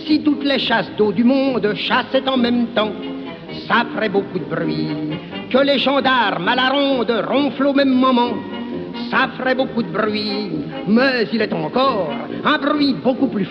Si toutes les chasses d'eau du monde chassaient en même temps, ça ferait beaucoup de bruit. Que les gendarmes à la ronde ronflent au même moment, ça ferait beaucoup de bruit. Mais il est encore un bruit beaucoup plus